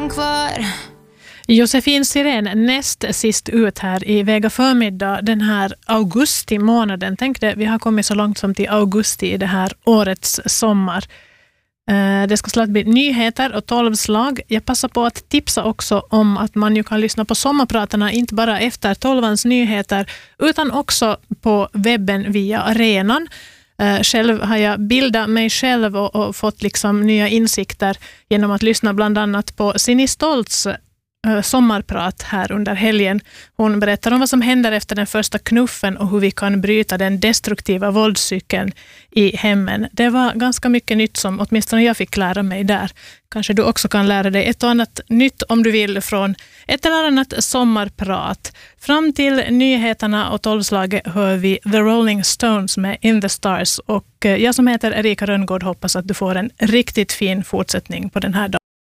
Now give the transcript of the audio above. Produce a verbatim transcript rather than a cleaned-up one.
än kvar. Josefin Sirén, näst sist ut här i Vega förmiddag den här augusti månaden. Tänk det, vi har kommit så långt som till augusti i det här årets sommar. Det ska snart bli nyheter och tolvslag. Jag passar på att tipsa också om att man ju kan lyssna på sommarpratarna inte bara efter tolvans nyheter utan också på webben via arenan. Själv har jag bildat mig själv och, och fått liksom nya insikter genom att lyssna bland annat på Sini Stoltz sommarprat här under helgen. Hon berättar om vad som händer efter den första knuffen och hur vi kan bryta den destruktiva våldscykeln i hemmen. Det var ganska mycket nytt som åtminstone jag fick lära mig där. Kanske du också kan lära dig ett och annat nytt om du vill från ett eller annat sommarprat. Fram till nyheterna och tolvslaget hör vi The Rolling Stones med In the Stars och jag som heter Erika Rönngård hoppas att du får en riktigt fin fortsättning på den här dagen.